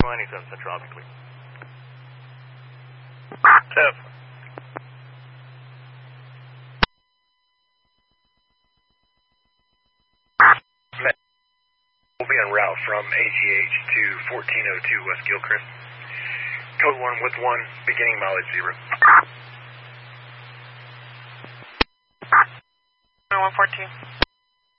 97 Central, obviously. Steph. We'll be en route from AGH to 1402 West Gilchrist. Code 1 with 1, beginning mileage 0. 114.